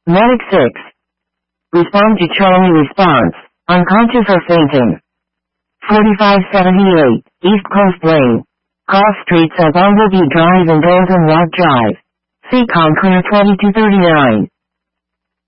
Medic 6. Respond to Charlie response. Unconscious or fainting. 4578, East Coast Lane. Cross streets of Bumblebee Drive and Golden Rock Drive. Seacon Clear 2239.